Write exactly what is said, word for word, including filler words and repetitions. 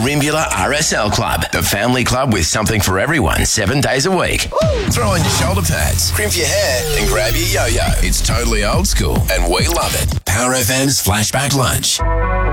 Rimbula R S L Club, the family club with something for everyone, seven days a week. Woo! Throw on your shoulder pads, crimp your hair, and grab your yo-yo. It's totally old school, and we love it. Power F M's Flashback Lunch.